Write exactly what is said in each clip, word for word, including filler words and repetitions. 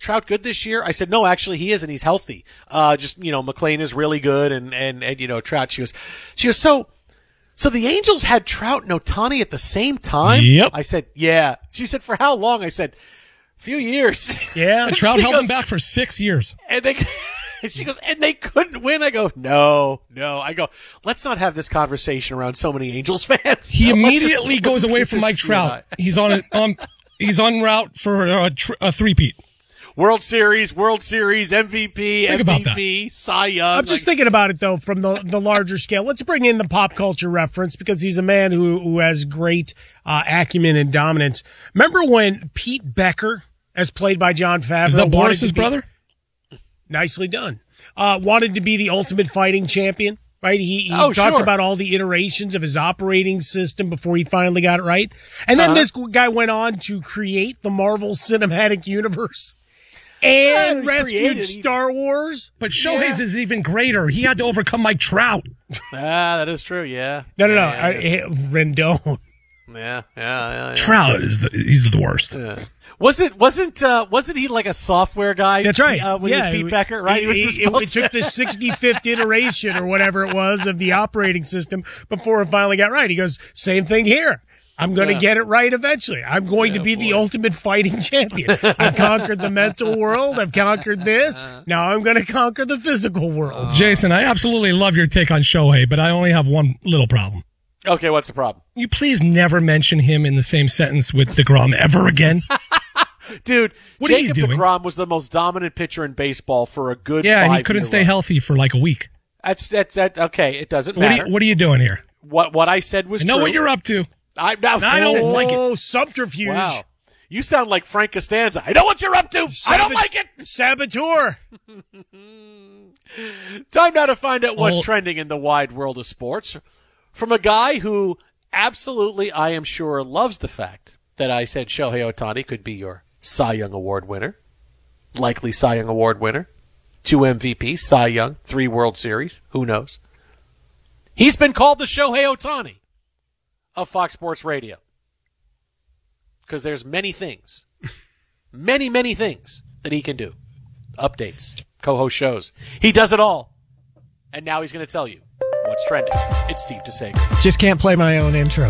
Trout good this year? I said, no, actually he is, and he's healthy. Uh, just, you know, McClain is really good, and, and, and, you know, Trout, she goes, she goes, so, so the Angels had Trout and Ohtani at the same time? Yep. I said, yeah. She said, for how long? I said, few years. Yeah. Trout She held goes, him back for six years. And they, and she goes, and they couldn't win. I go, no, no. I go, let's not have this conversation around so many Angels fans. He No, let's immediately just- goes let's away keep from this Mike to you and Trout. I. He's on a, um, he's en route for a, tr- a three-peat. World Series, World Series, M V P, Think about M V P, Cy Young. I'm just like, thinking about it, though, from the, the larger scale. Let's bring in the pop culture reference because he's a man who, who has great uh, acumen and dominance. Remember when Pete Becker, as played by John Favreau, Is that wanted Boris's to be- brother? Nicely done. Uh, wanted to be the ultimate fighting champion, right? He, he Oh, talked sure. about all the iterations of his operating system before he finally got it right. And then Uh-huh. this guy went on to create the Marvel Cinematic Universe and Yeah, he rescued created- he- Star Wars. But Shohei's is even greater. He had to overcome Mike Trout. Ah, that is true. Yeah. No, no, no. Yeah, yeah, I, Rendon. yeah, yeah, yeah, yeah. Trout is the, he's the worst. Was it wasn't uh, wasn't he like a software guy? That's right. Uh, when yeah, he was Pete Becker, right? He was It, it, supposed it took the sixty-fifth iteration or whatever it was of the operating system before it finally got right. He goes, same thing here. I'm going to Yeah. get it right eventually. I'm going to be the ultimate fighting champion. I've conquered the mental world. I've conquered this. Now I'm going to conquer the physical world. Jason, I absolutely love your take on Shohei, but I only have one little problem. Okay, what's the problem? You please never mention him in the same sentence with DeGrom ever again. Dude, What are you Jacob doing? deGrom was the most dominant pitcher in baseball for a good Yeah, five and he couldn't year stay run. healthy for like a week. That's that's that. Okay, it doesn't What are, matter. you, what are you doing here? what what I said was I know true. what you're up to. I, now, I don't like it. Oh, subterfuge. Wow, you sound like Frank Costanza. I know what you're up to. I don't Sabot- like it. Saboteur. Time now to find out what's Oh. trending in the wide world of sports from a guy who absolutely, I am sure, loves the fact that I said Shohei Ohtani could be your Cy Young Award winner, likely Cy Young Award winner, two M V Ps, Cy Young, three World Series, who knows. He's been called the Shohei Ohtani of Fox Sports Radio because there's many things, many, many things that he can do. Updates, co-host shows. He does it all. And now he's going to tell you what's trending. It's Steve DeSager. Just can't play my own intro.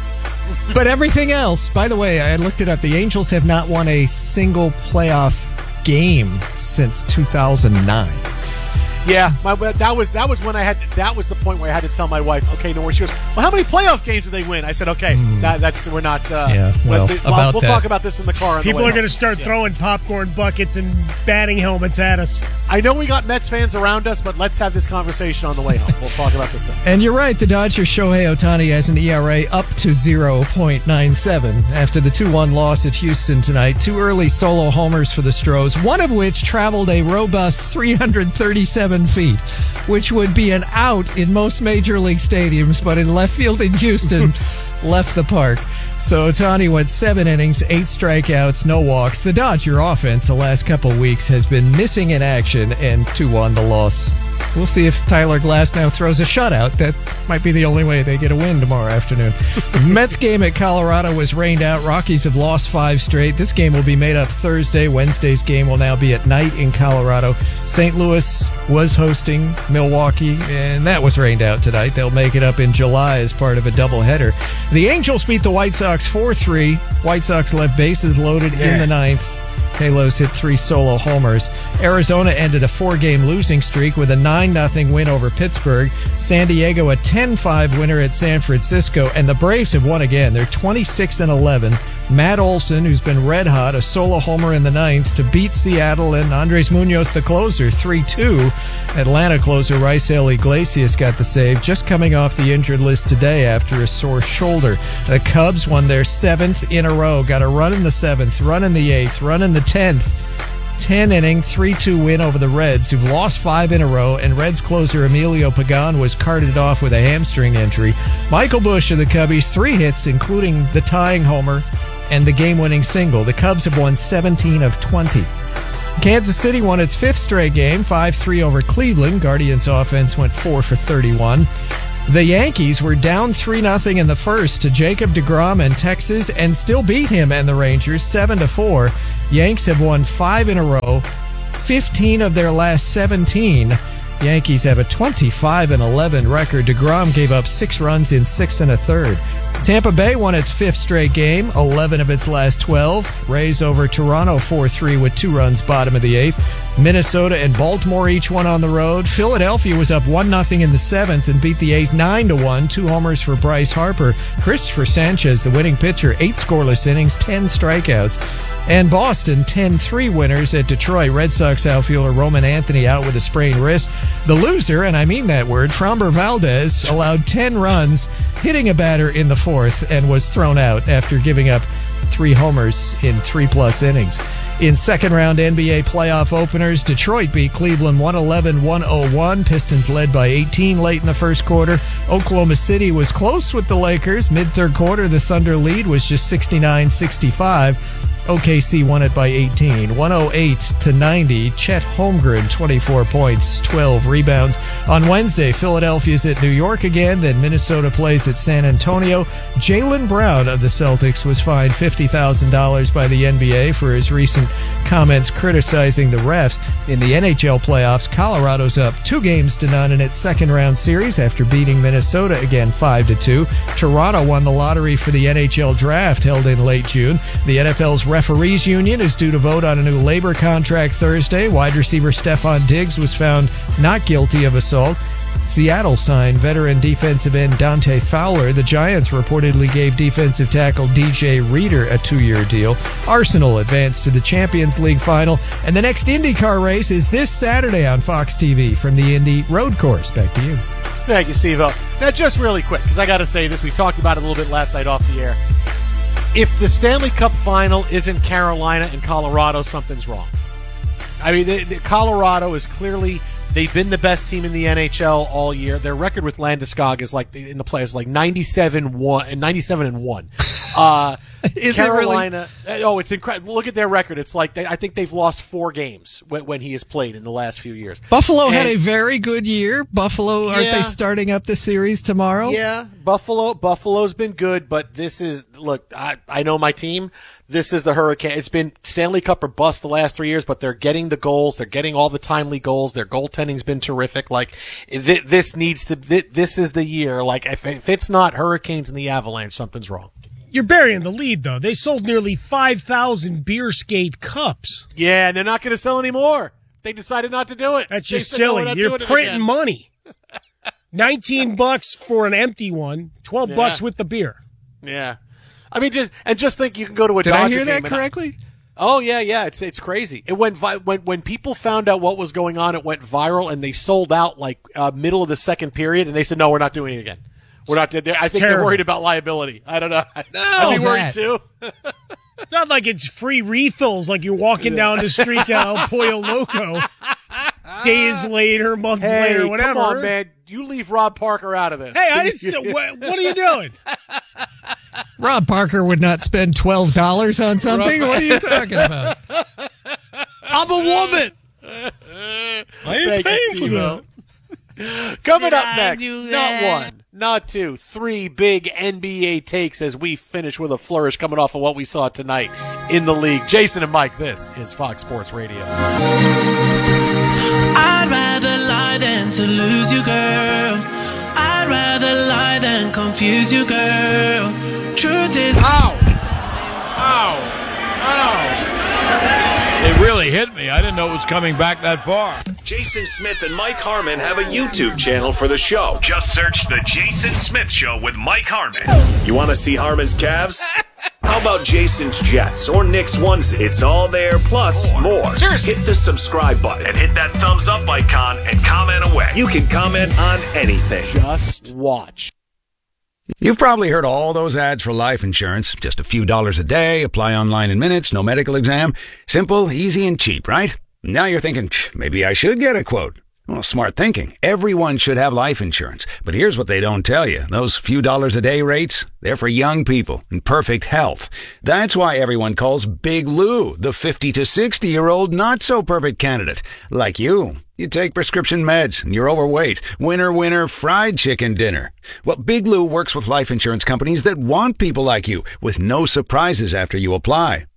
But everything else, by the way, I looked it up. The Angels have not won a single playoff game since two thousand nine. Yeah, my, that was that was when I had that was the point where I had to tell my wife, okay, no, where she goes, well, how many playoff games did they win? I said, okay, that, that's we're not. Uh, Yeah, well, the, about we'll that. talk about this in the car. On People the way are going to home. start throwing popcorn buckets and batting helmets at us. I know we got Mets fans around us, but let's have this conversation on the way home. We'll talk about this thing. And you're right, the Dodgers' Shohei Ohtani has an E R A up to zero point nine seven after the two one loss at Houston tonight. Two early solo homers for the Stros, one of which traveled a robust three hundred thirty-seven feet, which would be an out in most major league stadiums, but in left field in Houston, left the park. So Ohtani went seven innings, eight strikeouts, no walks. The Dodger offense the last couple weeks has been missing in action, and two one the loss. We'll see if Tyler Glasnow throws a shutout. That might be the only way they get a win tomorrow afternoon. The Mets game at Colorado was rained out. Rockies have lost five straight. This game will be made up Thursday. Wednesday's game will now be at night in Colorado. Saint Louis was hosting Milwaukee, and that was rained out tonight. They'll make it up in July as part of a doubleheader. The Angels beat the White Sox four three. White Sox left bases loaded in the ninth. Halos hit three solo homers. Arizona ended a four-game losing streak with a nine nothing win over Pittsburgh. San Diego a ten five winner at San Francisco. And the Braves have won again. They're twenty-six and eleven. Matt Olson, who's been red hot, a solo homer in the ninth to beat Seattle, and Andres Munoz, the closer, three two. Atlanta closer Raisel Iglesias got the save, just coming off the injured list today after a sore shoulder. The Cubs won their seventh in a row, got a run in the seventh, run in the eighth, run in the tenth. ten-inning, three two win over the Reds, who've lost five in a row, and Reds closer Emilio Pagan was carted off with a hamstring injury. Michael Busch of the Cubbies, three hits, including the tying homer and the game-winning single. The Cubs have won seventeen of twenty. Kansas City won its fifth straight game, five three over Cleveland. Guardians offense went four for thirty-one. The Yankees were down three nothing in the first to Jacob deGrom and Texas and still beat him and the Rangers seven to four. Yanks have won five in a row, fifteen of their last seventeen. Yankees have a twenty-five and eleven record. DeGrom gave up six runs in six and a third. Tampa Bay won its fifth straight game, eleven of its last twelve. Rays over Toronto four three with two runs bottom of the eighth. Minnesota and Baltimore each one on the road. Philadelphia was up one nothing in the seventh and beat the eighth nine to one. Two homers for Bryce Harper. Christopher Sanchez, the winning pitcher, eight scoreless innings, ten strikeouts. And Boston, ten three winners at Detroit. Red Sox outfielder Roman Anthony out with a sprained wrist. The loser, and I mean that word, Framber Valdez, allowed ten runs, hitting a batter in the fourth, and was thrown out after giving up three homers in three-plus innings. In second-round N B A playoff openers, Detroit beat Cleveland one eleven to one oh one. Pistons led by eighteen late in the first quarter. Oklahoma City was close with the Lakers. Mid-third quarter, the Thunder lead was just sixty-nine sixty-five. O K C won it by eighteen, one oh eight to ninety. Chet Holmgren, twenty-four points, twelve rebounds. On Wednesday, Philadelphia's at New York again, then Minnesota plays at San Antonio. Jaylen Brown of the Celtics was fined fifty thousand dollars by the N B A for his recent comments criticizing the refs. In the N H L playoffs, Colorado's up two games to none in its second-round series after beating Minnesota again five to two. Toronto won the lottery for the N H L draft held in late June. The N F L's Referees Union is due to vote on a new labor contract Thursday. Wide receiver Stephon Diggs was found not guilty of assault. Seattle signed veteran defensive end Dante Fowler. The Giants reportedly gave defensive tackle D J Reader a two-year deal. Arsenal advanced to the Champions League final. And the next IndyCar race is this Saturday on Fox T V from the Indy Road Course. Back to you. Thank you, Steve-O. Now, just really quick, because I got to say this. We talked about it a little bit last night off the air. If the Stanley Cup final isn't Carolina and Colorado, something's wrong. I mean, they, they, Colorado is clearly, they've been the best team in the N H L all year. Their record with Landeskog is like, in the playoffs, like ninety-seven one, ninety-seven and one. Uh, is Carolina, it really? Oh, it's incredible. Look at their record. It's like, they, I think they've lost four games when, when he has played in the last few years. Buffalo and, had a very good year. Buffalo, aren't yeah, they starting up the series tomorrow? Yeah, Buffalo. Buffalo's been good, but this is, look, I, I know my team. This is the Hurricane. It's been Stanley Cup or bust the last three years, but they're getting the goals. They're getting all the timely goals. Their goaltending's been terrific. Like, th- this needs to, th- this is the year. Like, if, if it's not Hurricanes and the Avalanche, something's wrong. You're burying the lead, though. They sold nearly five thousand Beer Skate cups. Yeah, and they're not going to sell any more. They decided not to do it. That's They just said, "No, we're silly. not You're doing it printing again." money. nineteen bucks for an empty one, twelve Yeah. bucks with the beer. Yeah. I mean, just, and just think you can go to a Did Dodger I hear game that and- correctly? Oh yeah, yeah, it's it's crazy. It went vi- when when people found out what was going on, it went viral, and they sold out like uh, middle of the second period, and they said, "No, we're not doing it again. We're not." I think terrible. they're worried about liability. I don't know. No, I'd be worried that. too. It's not like it's free refills like you're walking down the street to El Pollo Loco days later, months Hey, later, whatever. come on, man! You leave Rob Parker out of this. Hey, I didn't say, what, what are you doing? Rob Parker would not spend twelve dollars on something? What are you talking about? I'm a woman. I ain't Thank paying you, for Steve-O. that. Coming Did up I next, do not that? one, not two, three big N B A takes as we finish with a flourish coming off of what we saw tonight in the league. Jason and Mike, this is Fox Sports Radio. I'd rather lie than to lose you, girl. I'd rather lie than confuse you, girl. Truth is, Ow! Ow! Ow! It really hit me. I didn't know it was coming back that far. Jason Smith and Mike Harmon have a YouTube channel for the show. Just search The Jason Smith Show with Mike Harmon. You want to see Harmon's calves? How about Jason's Jets or Nick's onesie? It's all there, plus more. Seriously. Hit the subscribe button And hit that thumbs up icon and comment away. You can comment on anything. Just watch. You've probably heard all those ads for life insurance. Just a few dollars a day, apply online in minutes, no medical exam. Simple, easy, and cheap, right? Now you're thinking, maybe I should get a quote. Well, smart thinking. Everyone should have life insurance. But here's what they don't tell you. Those few dollars a day rates, they're for young people in perfect health. That's why everyone calls Big Lou the fifty to sixty-year-old not-so-perfect candidate. Like you. You take prescription meds and you're overweight. Winner, winner, fried chicken dinner. Well, Big Lou works with life insurance companies that want people like you with no surprises after you apply.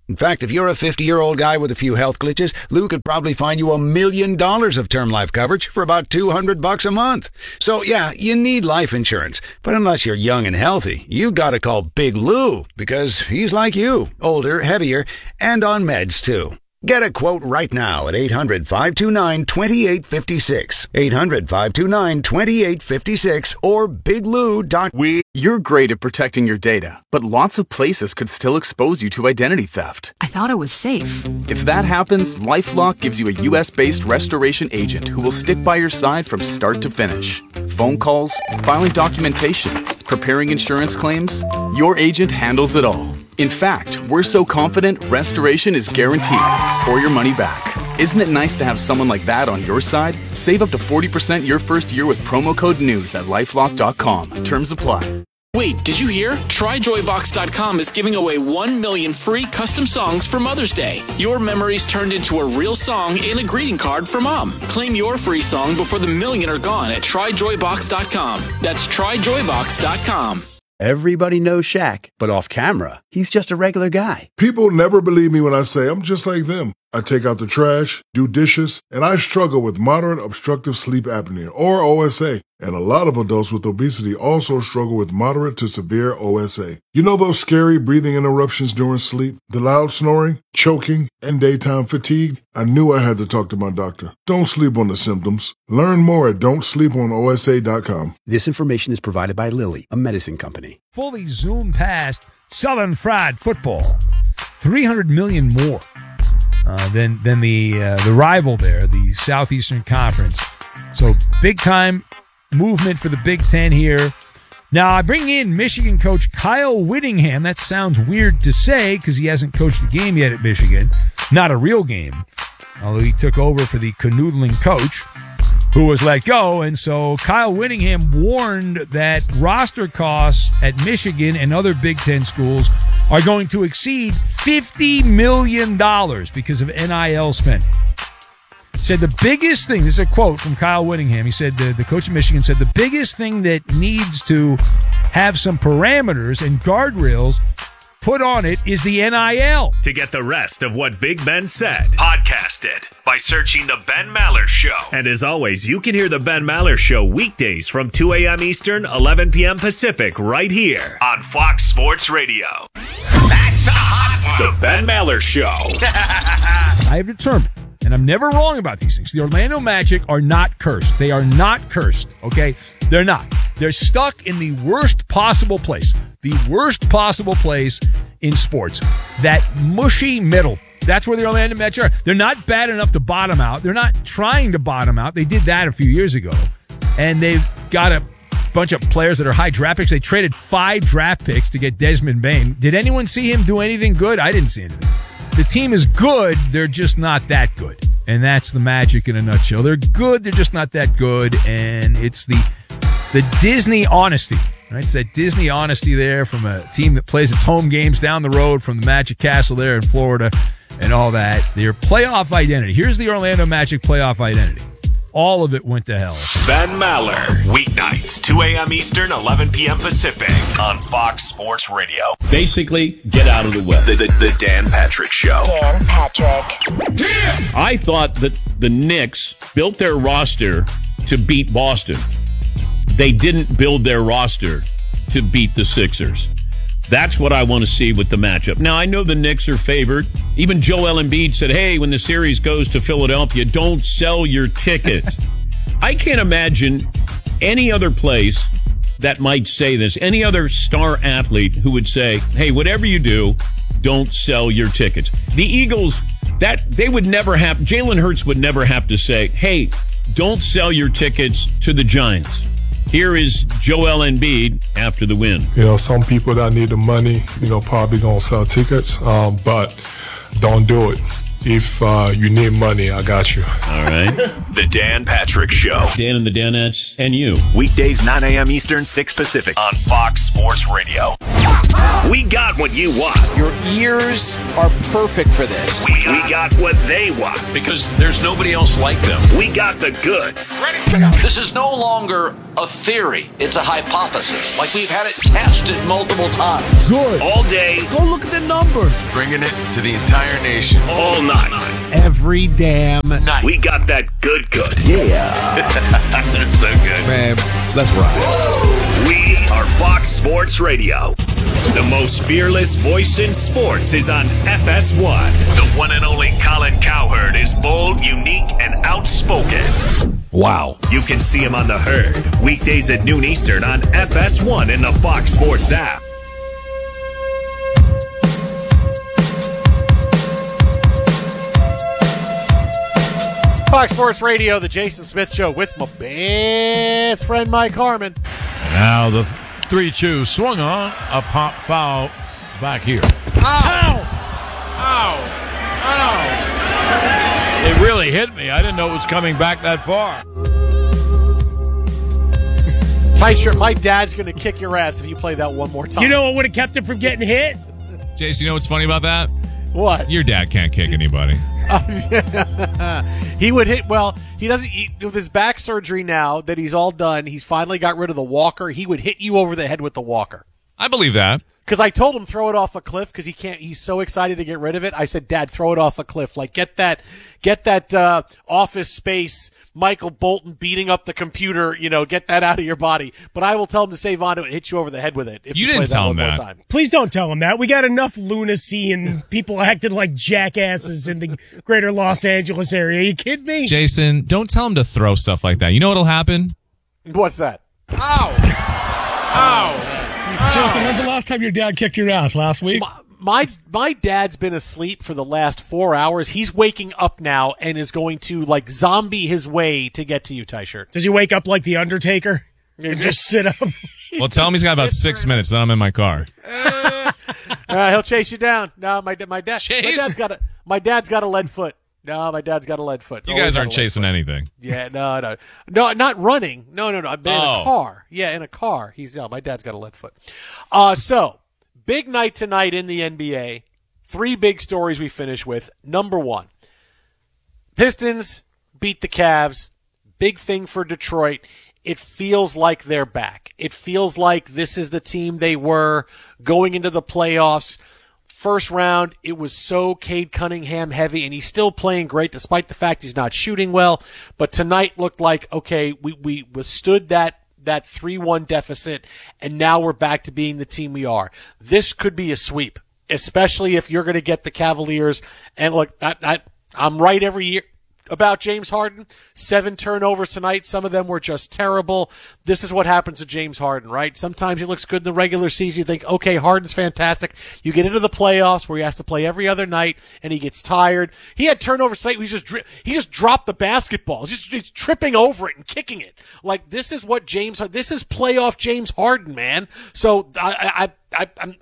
In fact, if you're a fifty-year-old guy with a few health glitches, Lou could probably find you a million dollars of term life coverage for about two hundred bucks a month. So yeah, you need life insurance. But unless you're young and healthy, you gotta call Big Lou, because he's like you, older, heavier, and on meds too. Get a quote right now at eight hundred, five two nine, two eight five six, eight hundred, five two nine, two eight five six, or big lou dot com. You're great at protecting your data, but lots of places could still expose you to identity theft. I thought it was safe. If that happens, LifeLock gives you a U S-based restoration agent who will stick by your side from start to finish. Phone calls, filing documentation, preparing insurance claims, your agent handles it all. In fact, we're so confident restoration is guaranteed or your money back. Isn't it nice to have someone like that on your side? Save up to forty percent your first year with promo code NEWS at lifelock dot com. Terms apply. Wait, did you hear? Try joy box dot com is giving away one million free custom songs for Mother's Day. Your memories turned into a real song and a greeting card for Mom. Claim your free song before the million are gone at try joy box dot com. That's try joy box dot com. Everybody knows Shaq, but off camera, he's just a regular guy. People never believe me when I say I'm just like them. I take out the trash, do dishes, and I struggle with moderate obstructive sleep apnea, or O S A. And a lot of adults with obesity also struggle with moderate to severe O S A. You know those scary breathing interruptions during sleep, the loud snoring, choking, and daytime fatigue? I knew I had to talk to my doctor. Don't sleep on the symptoms. Learn more at don't sleep on O S A dot com. This information is provided by Lilly, a medicine company. Fully zoom past Southern Fried Football. three hundred million dollars more uh, than, than the, uh, the rival there, the Southeastern Conference. So big time movement for the Big Ten here. Now, I bring in Michigan coach Kyle Whittingham. That sounds weird to say because he hasn't coached a game yet at Michigan. Not a real game, although he took over for the canoodling coach who was let go. And so Kyle Whittingham warned that roster costs at Michigan and other Big Ten schools are going to exceed fifty million dollars because of N I L spending. Said the biggest thing, this is a quote from Kyle Whittingham. He said, the, the coach of Michigan said, the biggest thing that needs to have some parameters and guardrails put on it is the N I L. To get the rest of what Big Ben said, podcast it by searching The Ben Maller Show. And as always, you can hear The Ben Maller Show weekdays from two a.m. Eastern, eleven p.m. Pacific, right here on Fox Sports Radio. That's a hot one. The Ben Maller Show. I have determined, and I'm never wrong about these things, the Orlando Magic are not cursed. They are not cursed, okay? They're not. They're stuck in the worst possible place. The worst possible place in sports. That mushy middle. That's where the Orlando Magic are. They're not bad enough to bottom out. They're not trying to bottom out. They did that a few years ago. And they've got a bunch of players that are high draft picks. They traded five draft picks to get Desmond Bane. Did anyone see him do anything good? I didn't see anything. The team is good. They're just not that good. And that's the Magic in a nutshell. They're good. They're just not that good. And it's the the Disney honesty. Right? It's that Disney honesty there from a team that plays its home games down the road from the Magic Castle there in Florida and all that. Their playoff identity. Here's the Orlando Magic playoff identity. All of it went to hell. Ben Maller, weeknights, two a.m. Eastern, eleven p.m. Pacific on Fox Sports Radio. Basically, get out of the way. The, the, the Dan Patrick Show. Dan Patrick. Yeah! I thought that the Knicks built their roster to beat Boston. They didn't build their roster to beat the Sixers. That's what I want to see with the matchup. Now, I know the Knicks are favored. Even Joel Embiid said, hey, when the series goes to Philadelphia, don't sell your tickets. I can't imagine any other place that might say this, any other star athlete who would say, hey, whatever you do, don't sell your tickets. The Eagles, that they would never have, Jalen Hurts would never have to say, hey, don't sell your tickets to the Giants. Here is Joel Embiid after the win. You know, some people that need the money, you know, probably going to sell tickets, um, but don't do it. If uh, you need money, I got you. All right. The Dan Patrick Show. Dan and the Danettes and you. Weekdays, nine a.m. Eastern, six Pacific on Fox Sports Radio. We got what you want. Your ears are perfect for this. We, we got what they want. Because there's nobody else like them. We got the goods. This is no longer a theory. It's a hypothesis. Like we've had it tested multiple times. Good. All day. Go look at the numbers. Bringing it to the entire nation. All night. Every damn night. We got that good good. Yeah. That's so good. Man, let's ride. We are Fox Sports Radio. The most fearless voice in sports is on F S one. The one and only Colin Cowherd is bold, unique, and outspoken. Wow. You can see him on The Herd, weekdays at noon Eastern on F S one in the Fox Sports app. Fox Sports Radio, the Jason Smith Show with my best friend Mike Harmon. Now the three two swung on, a pop foul back here. Ow! Ow! Ow! It really hit me. I didn't know it was coming back that far. Tight shirt, my dad's going to kick your ass if you play that one more time. You know what would have kept him from getting hit? Jason, you know what's funny about that? What? Your dad can't kick anybody. He would hit, well, he doesn't, he, with his back surgery now that he's all done, he's finally got rid of the walker. He would hit you over the head with the walker. I believe that. Because I told him throw it off a cliff because he can't. He's so excited to get rid of it. I said, Dad, throw it off a cliff. Like get that, get that uh, Office Space Michael Bolton beating up the computer. You know, get that out of your body. But I will tell him to save on to it and hit you over the head with it. If You you, didn't play tell that him one that. More time. Please don't tell him that. We got enough lunacy and people acting like jackasses in the greater Los Angeles area. Are you kidding me? Jason, don't tell him to throw stuff like that. You know what'll happen? What's that? Ow! Ow! Jason, when's the last time your dad kicked your ass? Last week? My, my my dad's been asleep for the last four hours. He's waking up now and is going to like zombie his way to get to you, Ty Shirt. Does he wake up like the Undertaker and just sit up? Well, tell him he's got about six minutes, then I'm in my car. Uh, he'll chase you down. No, my my dad. Chase? My dad's got a my dad's got a lead foot. No, my dad's got a lead foot. You Always guys got aren't a lead chasing foot. anything. Yeah, no, no, no, not running. No, no, no. I've been in Oh. a car. Yeah, in a car. He's yeah. My dad's got a lead foot. Uh, so big night tonight in the N B A. Three big stories we finish with. Number one, Pistons beat the Cavs. Big thing for Detroit. It feels like they're back. It feels like this is the team they were going into the playoffs. First round, it was so Cade Cunningham heavy, and he's still playing great despite the fact he's not shooting well. But tonight looked like, okay, we, we withstood that that three one deficit, and now we're back to being the team we are. This could be a sweep, especially if you're going to get the Cavaliers. And look, I, I, I'm right every year about James Harden. Seven turnovers tonight. Some of them were just terrible. This is what happens to James Harden, right? Sometimes he looks good in the regular season. You think, okay, Harden's fantastic. You get into the playoffs where he has to play every other night and he gets tired. He had turnovers tonight. He just, dri- he just dropped the basketball. Just, just tripping over it and kicking it. Like, this is what James, this is playoff James Harden, man. So I, I, I, I'm,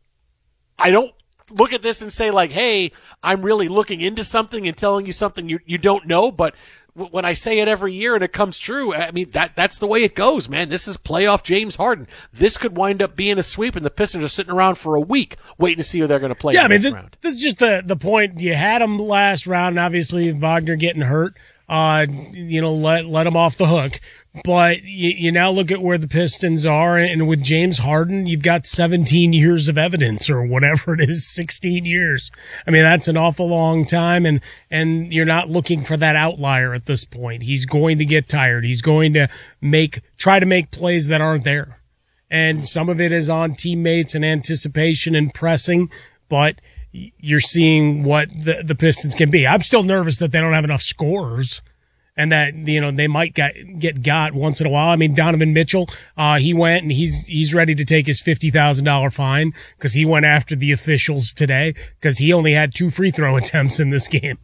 I don't look at this and say like, hey, I'm really looking into something and telling you something you you don't know. But w- when I say it every year and it comes true, I mean, that that's the way it goes, man. This is playoff James Harden. This could wind up being a sweep, and the Pistons are sitting around for a week waiting to see who they're going to play Yeah, I in mean, the this, next round. this is just the, the point. You had him last round, and obviously Wagner getting hurt. Uh, you know, let let him off the hook. But you, you now look at where the Pistons are, and with James Harden, you've got seventeen years of evidence, or whatever it is, sixteen years. I mean, that's an awful long time, and and you're not looking for that outlier at this point. He's going to get tired. He's going to make try to make plays that aren't there, and some of it is on teammates and anticipation and pressing, but you're seeing what the, the Pistons can be. I'm still nervous that they don't have enough scorers and that, you know, they might get, get got once in a while. I mean, Donovan Mitchell, uh, he went and he's, he's ready to take his fifty thousand dollars fine because he went after the officials today because he only had two free throw attempts in this game.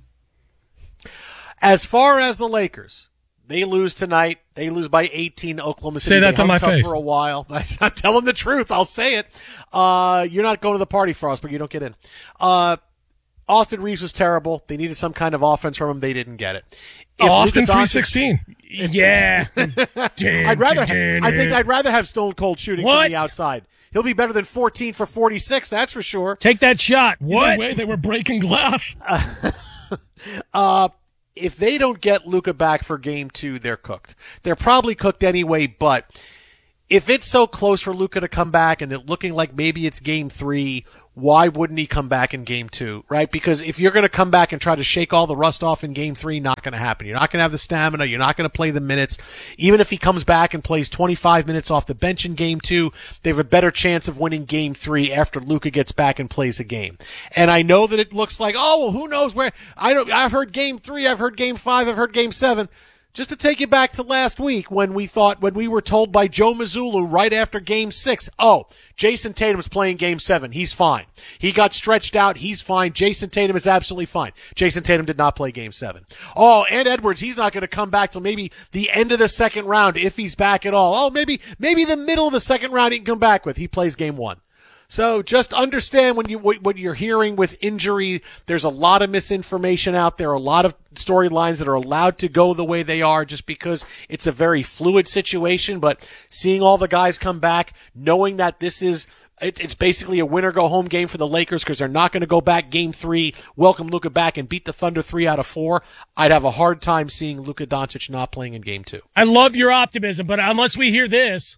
As far as the Lakers, they lose tonight. They lose by eighteen. Oklahoma City. Say that They to hung my tough face. for a while. I'm telling the truth. I'll say it. Uh, you're not going to the party, Frost, but you don't get in. Uh, Austin Reeves was terrible. They needed some kind of offense from him. They didn't get it. If Austin Luka Doncic- three sixteen. Yeah. I'd rather. I think I'd rather have Stone Cold shooting What? from the outside. he'll be better than fourteen for forty-six, that's for sure. Take that shot. What? Either way, they were breaking glass. Uh, uh, if they don't get Luka back for game two, they're cooked. They're probably cooked anyway, but if it's so close for Luka to come back and it looking like maybe it's game three, why wouldn't he come back in game two, right? Because if you're going to come back and try to shake all the rust off in game three, not going to happen. You're not going to have the stamina. You're not going to play the minutes. Even if he comes back and plays twenty-five minutes off the bench in game two, they have a better chance of winning game three after Luka gets back and plays a game. And I know that it looks like, oh, well, who knows where? I don't, I've heard game three. I've heard game five. I've heard game seven. Just to take you back to last week when we thought, when we were told by Joe Mazzulla right after game six, oh, Jason Tatum's playing game seven. He's fine. He got stretched out. He's fine. Jason Tatum is absolutely fine. Jason Tatum did not play game seven. Oh, and Edwards, he's not going to come back till maybe the end of the second round if he's back at all. Oh, maybe, maybe the middle of the second round he can come back with. He plays game one. So just understand when you what you're hearing with injury, there's a lot of misinformation out there, a lot of storylines that are allowed to go the way they are just because it's a very fluid situation. But seeing all the guys come back, knowing that this is it's basically a win or go home game for the Lakers because they're not going to go back game three, welcome Luka back and beat the Thunder three out of four, I'd have a hard time seeing Luka Doncic not playing in game two. I love your optimism, but unless we hear this.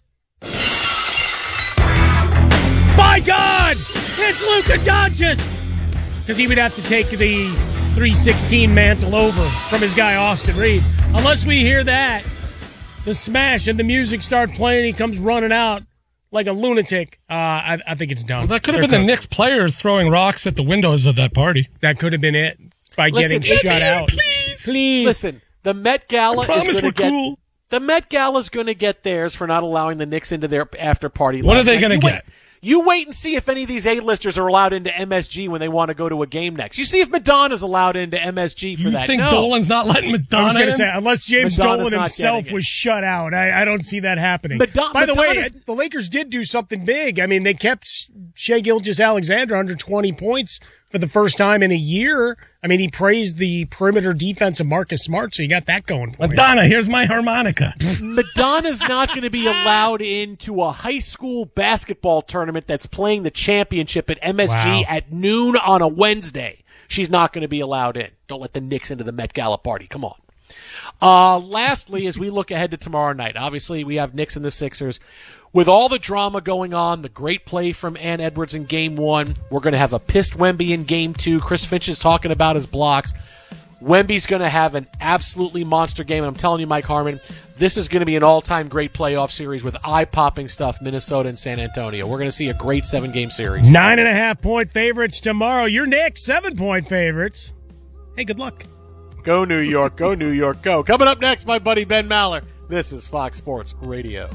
My God! It's Luka Doncic! Because he would have to take the three sixteen mantle over from his guy Austin Reed. Unless we hear that, the smash and the music start playing, he comes running out like a lunatic. Uh, I, I think it's done. Well, that could have They're been cooked. the Knicks players throwing rocks at the windows of that party. That could have been it by Listen, getting shut in, out. Please. Please. Listen, the Met Gala I promise is going we're to get cool. the Met Gala is going to get theirs for not allowing the Knicks into their after party. What last are they night. going to You get? wait- You wait and see if any of these A-listers are allowed into M S G when they want to go to a game next. You see if Madonna's allowed into M S G for You that. think no. Dolan's not letting I Madonna was going in? to say, unless James Madonna's Dolan not himself getting it. was shut out, I, I don't see that happening. Madon- By the way, Madonna's- the Lakers did do something big. I mean, they kept Shai Gilgeous-Alexander under twenty points for the first time in a year. I mean, he praised the perimeter defense of Marcus Smart, so you got that going for you. Madonna, here's my harmonica. Madonna's not going to be allowed into a high school basketball tournament that's playing the championship at M S G Wow. at noon on a Wednesday. She's not going to be allowed in. Don't let the Knicks into the Met Gala party. Come on. Uh, lastly, as we look ahead to tomorrow night, obviously we have Knicks and the Sixers. With all the drama going on, the great play from Ann Edwards in game one, we're going to have a pissed Wemby in game two. Chris Finch is talking about his blocks. Wemby's going to have an absolutely monster game, and I'm telling you, Mike Harmon, this is going to be an all-time great playoff series with eye-popping stuff, Minnesota and San Antonio. We're going to see a great seven-game series. Nine and a half point favorites tomorrow. Your Knicks, seven point favorites. Hey, good luck. Go New York, go New York, go. Coming up next, my buddy Ben Maller. This is Fox Sports Radio.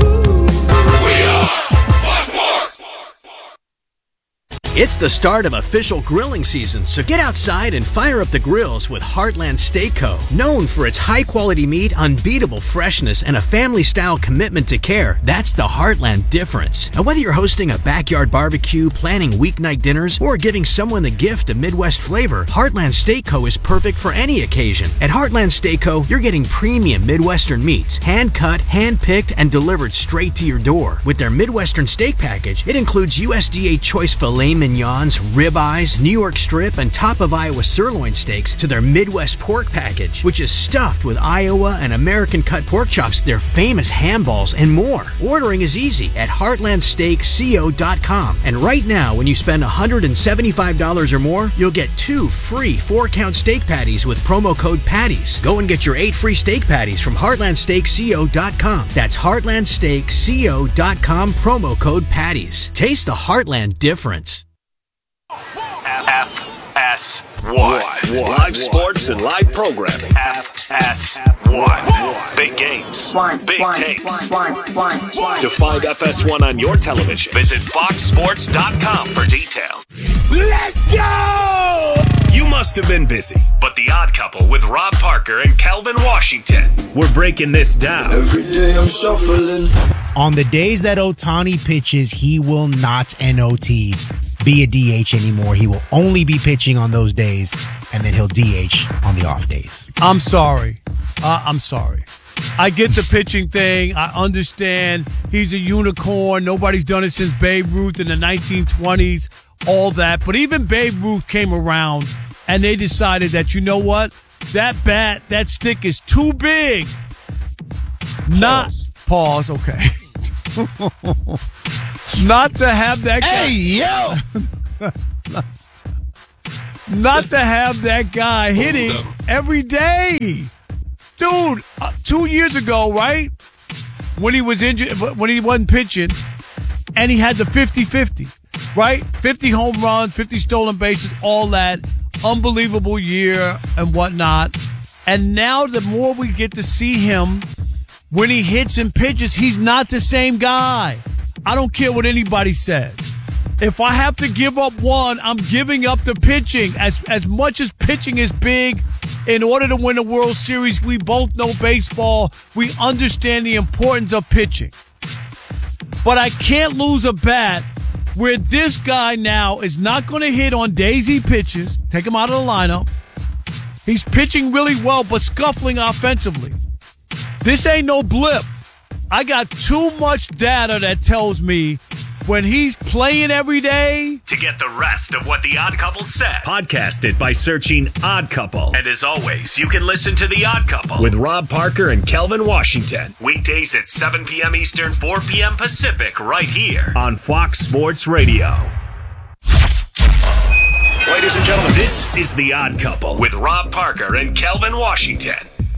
It's the start of official grilling season, so get outside and fire up the grills with Heartland Steak Co. Known for its high-quality meat, unbeatable freshness, and a family-style commitment to care, that's the Heartland difference. And whether you're hosting a backyard barbecue, planning weeknight dinners, or giving someone the gift of Midwest flavor, Heartland Steak Co. is perfect for any occasion. At Heartland Steak Co., you're getting premium Midwestern meats, hand-cut, hand-picked, and delivered straight to your door. With their Midwestern steak package, it includes U S D A choice filet mignons, ribeyes, New York strip, and top of Iowa sirloin steaks to their Midwest pork package, which is stuffed with Iowa and American cut pork chops, their famous ham balls, and more. Ordering is easy at heartland steak co dot com. And right now, when you spend one hundred seventy-five dollars or more, you'll get two free four-count steak patties with promo code PATTIES. Go and get your eight free steak patties from heartland steak co dot com. That's heartland steak co dot com, promo code PATTIES. Taste the Heartland difference. F S one. Live sports and live programming. F S one. Big games. Big takes. To find F S one on your television, visit fox sports dot com for details. Let's go! You must have been busy, but The Odd Couple with Rob Parker and Kelvin Washington. We're breaking this down. Every day I'm shuffling. On the days that Ohtani pitches, he will not N O T be a D H anymore. He will only be pitching on those days, and then he'll D H on the off days. I'm sorry. Uh, I'm sorry. I get the pitching thing. I understand he's a unicorn. Nobody's done it since Babe Ruth in the nineteen twenties, all that. But even Babe Ruth came around, and they decided that, you know what? That bat, that stick is too big. Not, pause, okay. Not to have that guy. Hey, yo! not, not to have that guy hitting every day. Dude, uh, two years ago, right? When he was injured, when he wasn't pitching, and he had the fifty-fifty, right? fifty home runs, fifty stolen bases, all that. Unbelievable year and whatnot. And now the more we get to see him when he hits and pitches, he's not the same guy. I don't care what anybody says. If I have to give up one, I'm giving up the pitching. As as much as pitching is big, in order to win a World Series, we both know baseball. We understand the importance of pitching. But I can't lose a bat where this guy now is not going to hit on daisy pitches. Take him out of the lineup. He's pitching really well, but scuffling offensively. This ain't no blip. I got too much data that tells me when he's playing every day. To get the rest of what The Odd Couple said, podcast it by searching Odd Couple. And as always, you can listen to The Odd Couple with Rob Parker and Kelvin Washington. Weekdays at seven p.m. Eastern, four p.m. Pacific, right here on Fox Sports Radio. Ladies and gentlemen, this is The Odd Couple with Rob Parker and Kelvin Washington.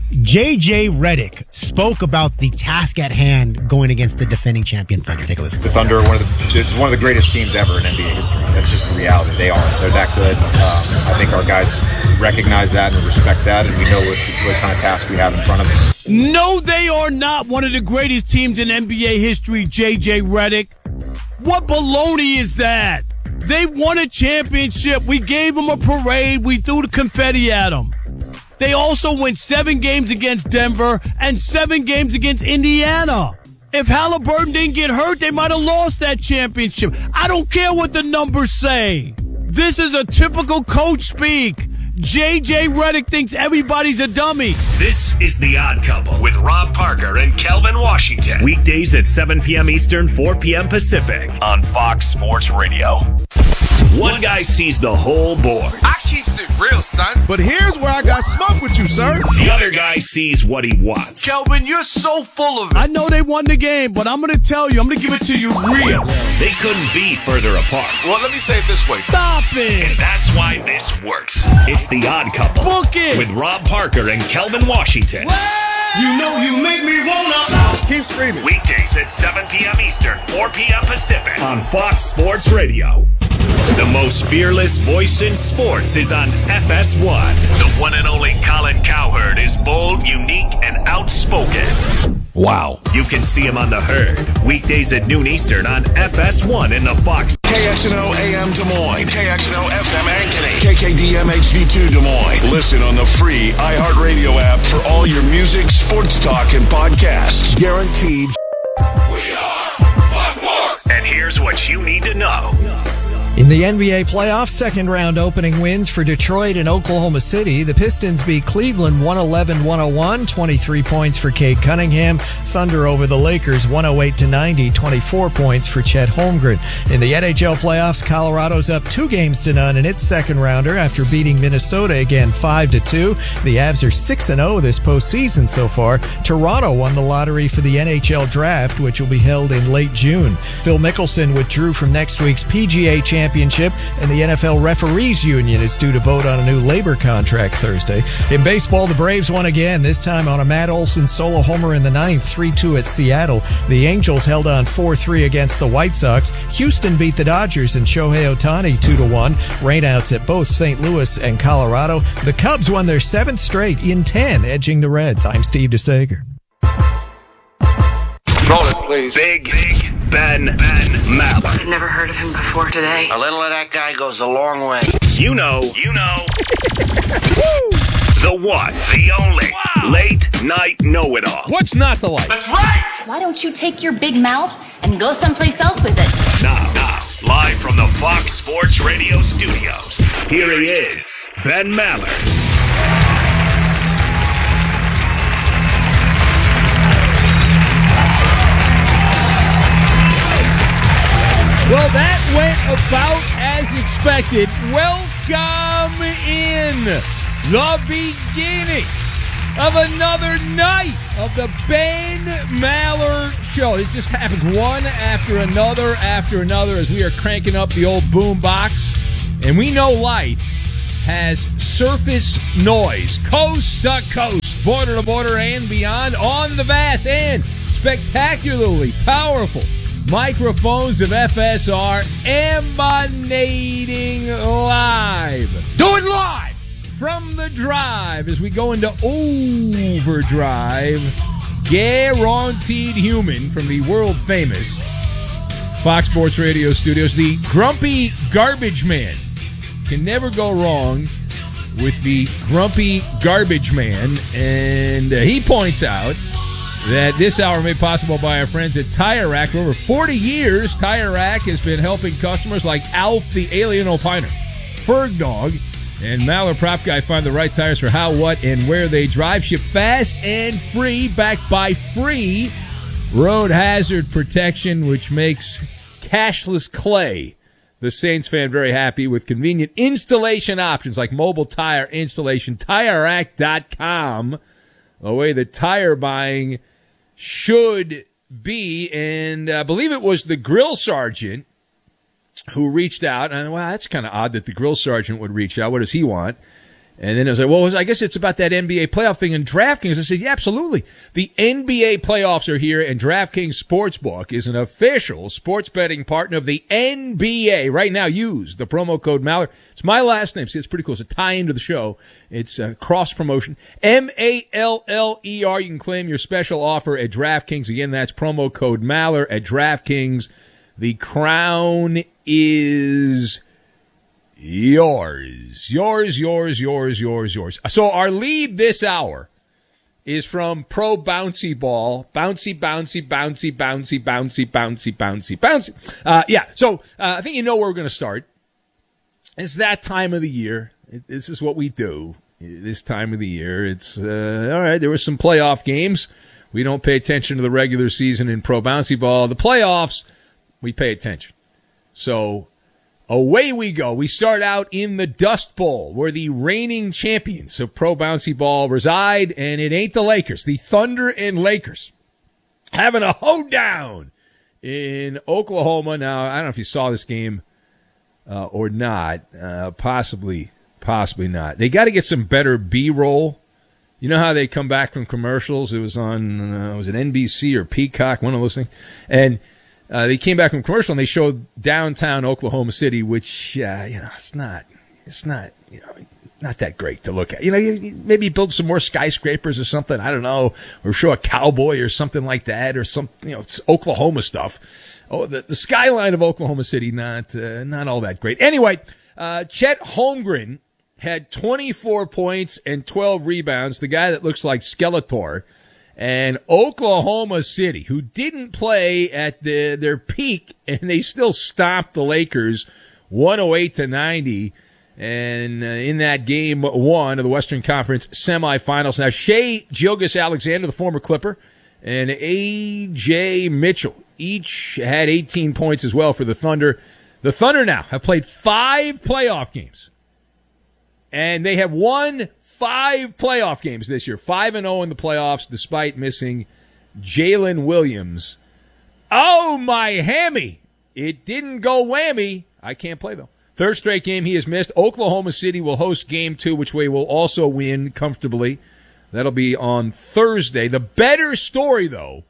J J Redick spoke about the task at hand going against the defending champion Thunder. Take a listen. The Thunder are one of the, it's one of the greatest teams ever in N B A history. That's just the reality. They are. They're that good. Um, I think our guys recognize that and respect that, and we know what, what kind of task we have in front of us. No, they are not one of the greatest teams in N B A history, J J Redick. What baloney is that? They won a championship. We gave them a parade. We threw the confetti at them. They also went seven games against Denver and seven games against Indiana. If Halliburton didn't get hurt, they might have lost that championship. I don't care what the numbers say. This is a typical coach speak. J J Redick thinks everybody's a dummy. This is The Odd Couple with Rob Parker and Kelvin Washington. Weekdays at seven p.m. Eastern, four p.m. Pacific on Fox Sports Radio. One guy sees the whole board. I keeps it real, son. But here's where I got smoke with you, sir. The other guy sees what he wants. Kelvin, you're so full of it. I know they won the game, but I'm going to tell you, I'm going to give it to you real. They couldn't be further apart. Well, let me say it this way. Stop it. And that's why this works. It's The Odd Couple. Book it. With Rob Parker and Kelvin Washington. You know you make me wanna. Keep screaming. Weekdays at seven p.m. Eastern, four p.m. Pacific on Fox Sports Radio. The most fearless voice in sports is on F S one. The one and only Colin Cowherd is bold, unique, and outspoken. Wow. You can see him on The Herd. Weekdays at noon Eastern on F S one in the Fox. K X N O A M Des Moines, K X N O F M Ankeny, K K D M H D two Des Moines. Listen on the free iHeartRadio app for all your music, sports talk, and podcasts. Guaranteed. We are Fox Sports. And here's what you need to know. In the N B A playoffs, second round opening wins for Detroit and Oklahoma City. The Pistons beat Cleveland one eleven one oh one, twenty-three points for Cade Cunningham. Thunder over the Lakers one oh eight to ninety, twenty-four points for Chet Holmgren. In the N H L playoffs, Colorado's up two games to none in its second rounder after beating Minnesota again five to two. The Avs are six and oh this postseason so far. Toronto won the lottery for the N H L draft, which will be held in late June. Phil Mickelson withdrew from next week's P G A Championship. Championship, and the N F L Referees Union is due to vote on a new labor contract Thursday. In baseball, the Braves won again, this time on a Matt Olson solo homer in the ninth, three two at Seattle. The Angels held on four three against the White Sox. Houston beat the Dodgers and Shohei Ohtani two to one. Rainouts at both Saint Louis and Colorado. The Cubs won their seventh straight in ten, edging the Reds. I'm Steve DeSager. Roll it, please. Big, big Ben, Ben Maller. I've never heard of him before today. A little of that guy goes a long way. You know, you know. The one, the only, wow. Late night know-it-all. What's not to like? That's right! Why don't you take your big mouth and go someplace else with it? Now, now, live from the Fox Sports Radio studios, here he is, Ben Maller. expected. Welcome in the beginning of another night of the Ben Maller Show. It just happens one after another after another as we are cranking up the old boom box. And we know life has surface noise, coast to coast, border to border, and beyond on the vast and spectacularly powerful microphones of F S R emanating live. Do it live! From the drive as we go into overdrive. Guaranteed human from the world famous Fox Sports Radio studios. The grumpy garbage man. Can never go wrong with the grumpy garbage man. And uh, he points out that this hour made possible by our friends at Tire Rack. For over forty years, Tire Rack has been helping customers like Alf the Alien Opiner, Ferg Dog, and Maller Prop Guy find the right tires for how, what, and where they drive. Ship fast and free, backed by free road hazard protection, which makes cashless Clay, the Saints fan, very happy with convenient installation options like mobile tire installation. Tire Rack dot com, the way that tire buying should be. And I believe it was the grill sergeant who reached out. And, well, that's kind of odd that the grill sergeant would reach out. What does he want? And then I was like, well, I guess it's about that N B A playoff thing in DraftKings. I said, yeah, absolutely. The N B A playoffs are here, and DraftKings Sportsbook is an official sports betting partner of the N B A. Right now, use the promo code Maller. It's my last name. See, it's pretty cool. It's a tie-in to the show. It's a cross-promotion. M A L L E R. You can claim your special offer at DraftKings. Again, that's promo code Maller at DraftKings. The crown is yours. Yours, yours, yours, yours, yours. So our lead this hour is from Pro Bouncy Ball. Bouncy, bouncy, bouncy, bouncy, bouncy, bouncy, bouncy, bouncy. Uh, yeah, so uh, I think you know where we're going to start. It's that time of the year. It, this is what we do this time of the year. It's, uh, all right, there were some playoff games. We don't pay attention to the regular season in Pro Bouncy Ball. The playoffs, we pay attention. So away we go. We start out in the Dust Bowl, where the reigning champions of Pro Bouncy Ball reside, and it ain't the Lakers. The Thunder and Lakers having a hoedown in Oklahoma. Now, I don't know if you saw this game uh, or not. Uh, possibly, possibly not. They got to get some better B-roll. You know how they come back from commercials? It was on, uh, was it N B C or Peacock, one of those things? And Uh, they came back from commercial and they showed downtown Oklahoma City, which, uh, you know, it's not, it's not, you know, not that great to look at. You know, you, you maybe build some more skyscrapers or something. I don't know, or show a cowboy or something like that, or some, you know, it's Oklahoma stuff. Oh, the, the skyline of Oklahoma City, not, uh, not all that great. Anyway, uh, Chet Holmgren had twenty-four points and twelve rebounds. The guy that looks like Skeletor. And Oklahoma City, who didn't play at the, their peak, and they still stomped the Lakers one oh eight to ninety. And uh, in that game one of the Western Conference semifinals. Now, Shai Gilgeous-Alexander, the former Clipper, and A J Mitchell each had eighteen points as well for the Thunder. The Thunder now have played five playoff games, and they have won Five playoff games this year. five and oh in the playoffs despite missing Jalen Williams. Oh, my hammy. It didn't go whammy. I can't play, though. Third straight game he has missed. Oklahoma City will host game two, which way will also win comfortably. That'll be on Thursday. The better story, though,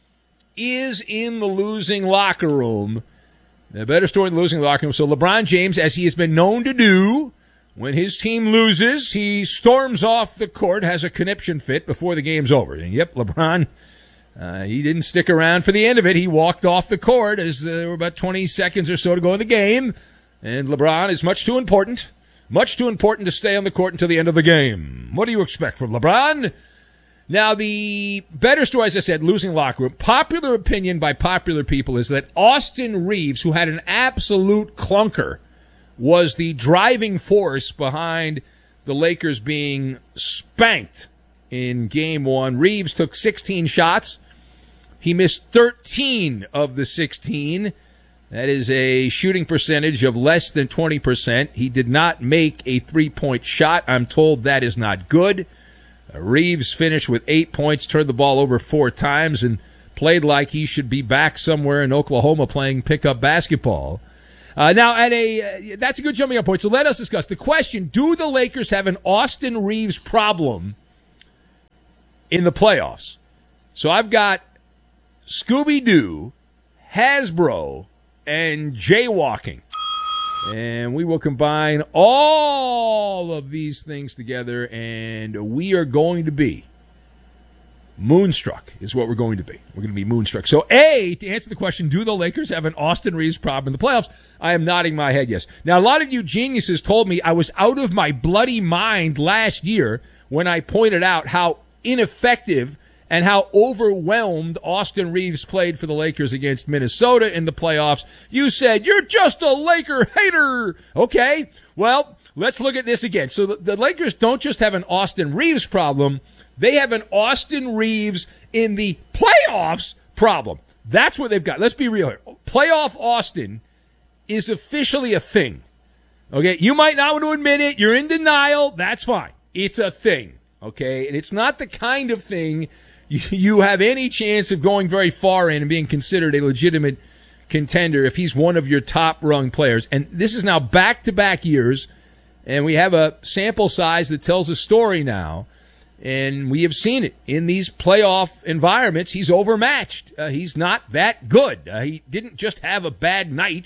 is in the losing locker room. The better story in the losing locker room. So LeBron James, as he has been known to do, when his team loses, he storms off the court, has a conniption fit before the game's over. And yep, LeBron, uh, he didn't stick around for the end of it. He walked off the court as uh, there were about twenty seconds or so to go in the game. And LeBron is much too important, much too important to stay on the court until the end of the game. What do you expect from LeBron? Now, the better story, as I said, losing locker room. Popular opinion by popular people is that Austin Reeves, who had an absolute clunker, was the driving force behind the Lakers being spanked in game one. Reeves took sixteen shots. He missed thirteen of the sixteen. That is a shooting percentage of less than twenty percent. He did not make a three-point shot. I'm told that is not good. Uh, Reeves finished with eight points, turned the ball over four times, and played like he should be back somewhere in Oklahoma playing pickup basketball. Uh, now, at a uh, that's a good jumping up point. So let us discuss the question: do the Lakers have an Austin Reeves problem in the playoffs? So I've got Scooby-Doo, Hasbro, and jaywalking. And we will combine all of these things together, and we are going to be moonstruck is what we're going to be. We're going to be moonstruck. So, A, to answer the question, do the Lakers have an Austin Reeves problem in the playoffs? I am nodding my head yes. Now, a lot of you geniuses told me I was out of my bloody mind last year when I pointed out how ineffective and how overwhelmed Austin Reeves played for the Lakers against Minnesota in the playoffs. You said, you're just a Laker hater. Okay, well, let's look at this again. So the, the Lakers don't just have an Austin Reeves problem. They have an Austin Reeves in the playoffs problem. That's what they've got. Let's be real here. Playoff Austin is officially a thing. Okay, you might not want to admit it. You're in denial. That's fine. It's a thing. Okay, and it's not the kind of thing you have any chance of going very far in and being considered a legitimate contender if he's one of your top-rung players. And this is now back-to-back years, and we have a sample size that tells a story now, and we have seen it. In these playoff environments, he's overmatched. Uh, he's not that good. Uh, he didn't just have a bad night.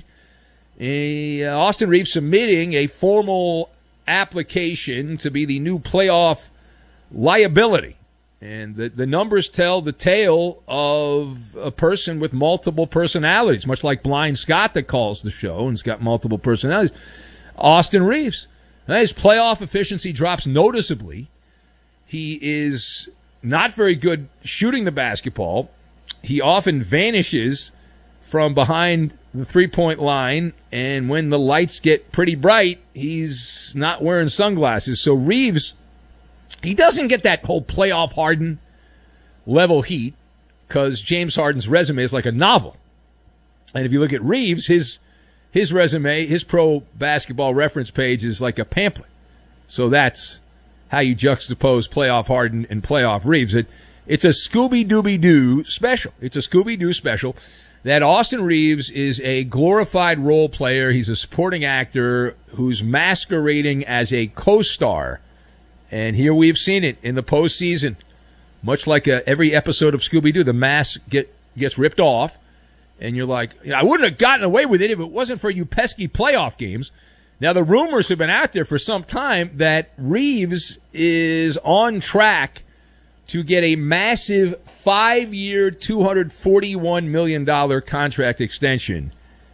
Uh, Austin Reeves submitting a formal application to be the new playoff liability. And the, the numbers tell the tale of a person with multiple personalities, much like Blind Scott that calls the show and's got multiple personalities. Austin Reeves. His playoff efficiency drops noticeably. He is not very good shooting the basketball. He often vanishes from behind the three-point line, and when the lights get pretty bright, he's not wearing sunglasses. So Reeves, he doesn't get that whole playoff Harden level heat because James Harden's resume is like a novel. And if you look at Reeves, his his resume, his pro basketball reference page is like a pamphlet. So that's how you juxtapose playoff Harden and playoff Reeves. It, it's a Scooby-Dooby-Doo special. It's a Scooby-Doo special that Austin Reeves is a glorified role player. He's a supporting actor who's masquerading as a co-star. And here we've seen it in the postseason. Much like a, every episode of Scooby-Doo, the mask get, gets ripped off. And you're like, I wouldn't have gotten away with it if it wasn't for you pesky playoff games. Now, the rumors have been out there for some time that Reeves is on track to get a massive five-year, two hundred forty-one million dollars contract extension.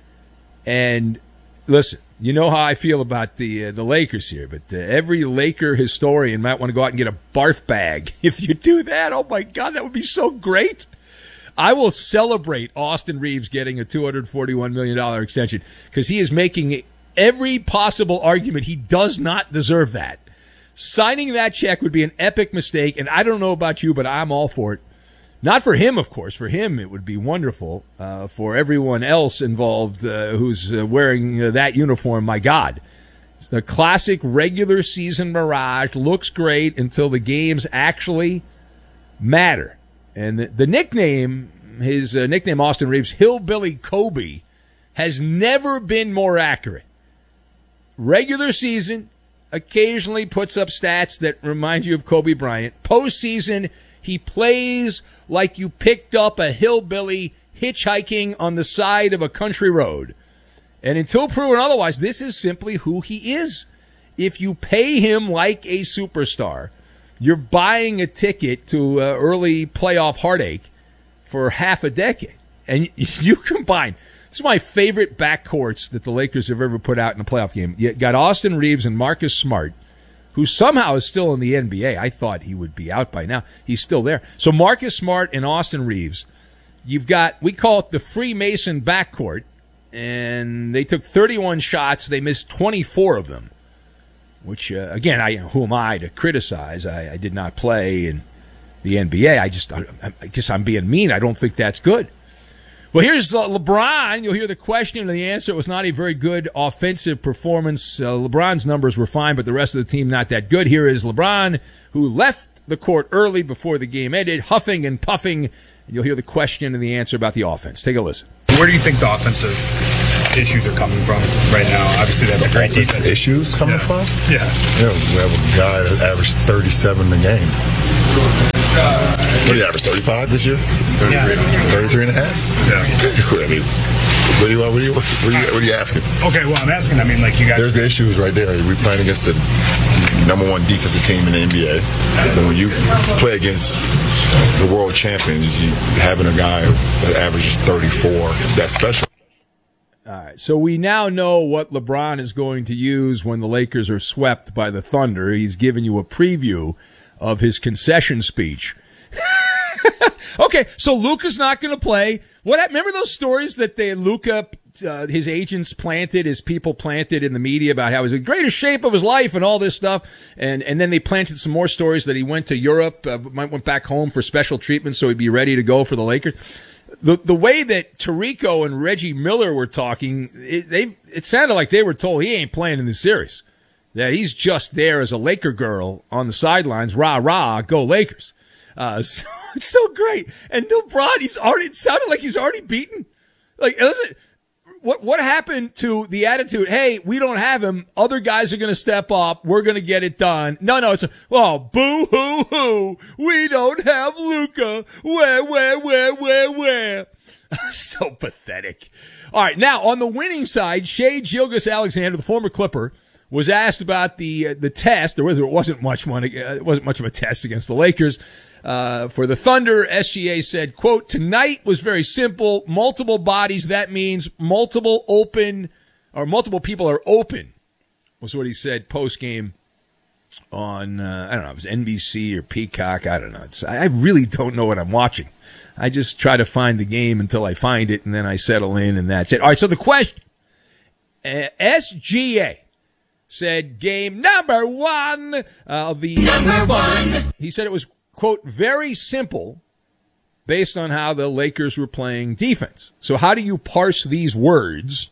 And listen, you know how I feel about the uh, the Lakers here, but uh, every Laker historian might want to go out and get a barf bag. If you do that, oh my God, that would be so great. I will celebrate Austin Reeves getting a two hundred forty-one million dollars extension because he is making every possible argument he does not deserve that. Signing that check would be an epic mistake, and I don't know about you, but I'm all for it. Not for him, of course. For him, it would be wonderful. Uh, for everyone else involved uh, who's uh, wearing uh, that uniform, my God. It's a classic regular season mirage. Looks great until the games actually matter. And the, the nickname, his uh, nickname, Austin Reeves, Hillbilly Kobe, has never been more accurate. Regular season, occasionally puts up stats that remind you of Kobe Bryant. Postseason, he plays like you picked up a hillbilly hitchhiking on the side of a country road. And until proven otherwise, this is simply who he is. If you pay him like a superstar, you're buying a ticket to uh, early playoff heartache for half a decade. And you combine, this is my favorite backcourts that the Lakers have ever put out in a playoff game. You got Austin Reeves and Marcus Smart, who somehow is still in the N B A. I thought he would be out by now. He's still there. So Marcus Smart and Austin Reeves, you've got, we call it the Freemason backcourt, and they took thirty-one shots. They missed twenty-four of them, which, uh, again, I who am I to criticize? I, I did not play in the N B A. I just, I, I guess I'm being mean. I don't think that's good. Well, here's uh, LeBron. You'll hear the question and the answer. It was not a very good offensive performance. Uh, LeBron's numbers were fine, but the rest of the team not that good. Here is LeBron, who left the court early before the game ended, huffing and puffing. And you'll hear the question and the answer about the offense. Take a listen. Where do you think the offensive issues are coming from right now? Obviously, that's a great defense. Issues coming yeah. from? Yeah. Yeah, we have a guy that averaged thirty-seven a game. What did he average, thirty-five this year? thirty-three, yeah. thirty-three and a half? Yeah. I mean, what are you, what are you, what are you, what are you asking? Okay, well, I'm asking, I mean, like you guys... There's the issues right there. We're playing against the number one defensive team in the N B A. And when you play against the world champions, you having a guy that averages thirty-four, that's special. All right, so we now know what LeBron is going to use when the Lakers are swept by the Thunder. He's given you a preview of his concession speech. Okay, so Luka's not going to play. What? Remember those stories that they Luka, uh, his agents planted, his people planted in the media about how he's in the greatest shape of his life and all this stuff, and and then they planted some more stories that he went to Europe, uh, went back home for special treatment so he'd be ready to go for the Lakers. The the way that Tirico and Reggie Miller were talking, it, they it sounded like they were told he ain't playing in the series. That he's just there as a Laker girl on the sidelines, rah rah, go Lakers. Uh, so, it's so great. And LeBron, he's already, it sounded like he's already beaten. Like, listen, what, what happened to the attitude? Hey, we don't have him. Other guys are going to step up. We're going to get it done. No, no, it's a, oh, boo hoo hoo. We don't have Luka. Where, where, where, where, where? So pathetic. All right. Now, on the winning side, Shai Gilgeous-Alexander, the former Clipper, was asked about the uh, the test, or whether it wasn't much one, uh, it wasn't much of a test against the Lakers. Uh, for the Thunder, S G A said, quote, tonight was very simple. Multiple bodies, that means multiple open, or multiple people are open, was what he said post-game on, uh, I don't know, it was N B C or Peacock, I don't know. It's, I really don't know what I'm watching. I just try to find the game until I find it, and then I settle in, and that's it. All right, so the question, uh, S G A said game number one uh, of the number one. He said it was, quote, very simple based on how the Lakers were playing defense. So how do you parse these words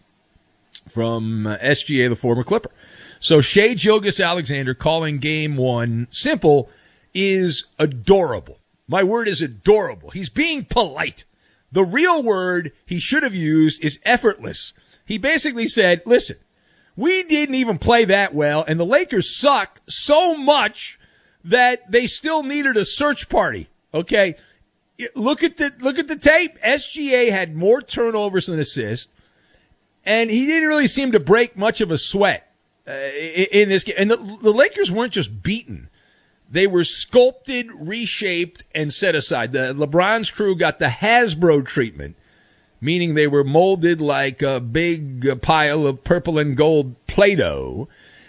from uh, S G A, the former Clipper? So Shai Gilgeous-Alexander calling game one simple is adorable. My word is adorable. He's being polite. The real word he should have used is effortless. He basically said, listen, we didn't even play that well, and the Lakers suck so much that they still needed a search party. Okay, look at the look at the tape. S G A had more turnovers than assists, and he didn't really seem to break much of a sweat uh, in this game. And the, the Lakers weren't just beaten; they were sculpted, reshaped, and set aside. The LeBron's crew got the Hasbro treatment, meaning they were molded like a big pile of purple and gold Play-Doh.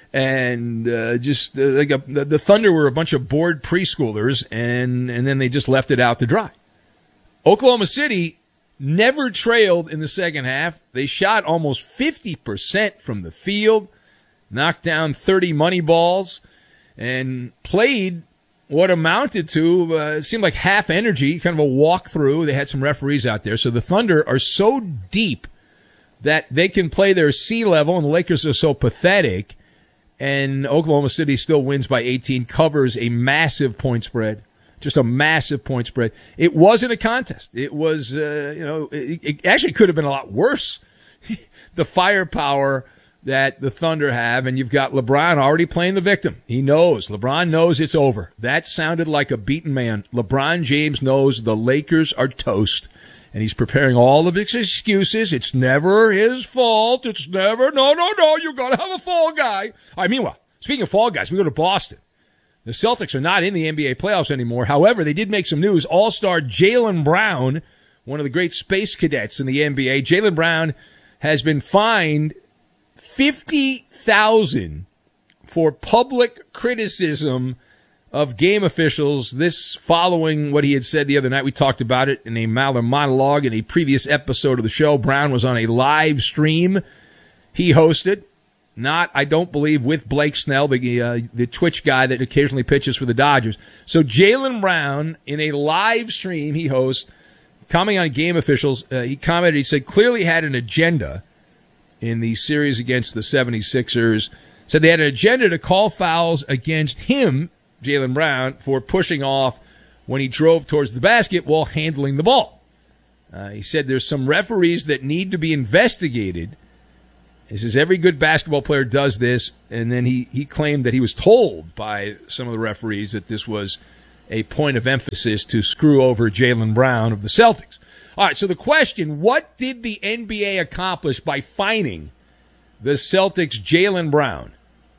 And uh, just uh, like a, the, the Thunder were a bunch of bored preschoolers, and, and then they just left it out to dry. Oklahoma City never trailed in the second half. They shot almost fifty percent from the field, knocked down thirty money balls, and played what amounted to, uh, it seemed like half energy, kind of a walkthrough. They had some referees out there. So the Thunder are so deep that they can play their sea level, and the Lakers are so pathetic. And Oklahoma City still wins by eighteen, covers a massive point spread, just a massive point spread. It wasn't a contest. It was, uh, you know, it, it actually could have been a lot worse. The firepower that the Thunder have, and you've got LeBron already playing the victim. He knows. LeBron knows it's over. That sounded like a beaten man. LeBron James knows the Lakers are toast. And he's preparing all of his excuses. It's never his fault. It's never, no, no, no, you got to have a fall guy. All right, meanwhile, speaking of fall guys, we go to Boston. The Celtics are not in the N B A playoffs anymore. However, they did make some news. All-star Jaylen Brown, one of the great space cadets in the N B A, Jaylen Brown has been fined fifty thousand dollars for public criticism of game officials, this following what he had said the other night. We talked about it in a Maller monologue in a previous episode of the show. Brown was on a live stream he hosted, not, I don't believe, with Blake Snell, the uh, the Twitch guy that occasionally pitches for the Dodgers. So Jaylen Brown, in a live stream he hosts, commenting on game officials, uh, he commented, he said, clearly had an agenda in the series against the seventy-sixers. Said they had an agenda to call fouls against him, Jaylen Brown, for pushing off when he drove towards the basket while handling the ball. Uh, he said there's some referees that need to be investigated. He says every good basketball player does this, and then he, he claimed that he was told by some of the referees that this was a point of emphasis to screw over Jaylen Brown of the Celtics. All right, so the question, what did the N B A accomplish by fining the Celtics' Jaylen Brown?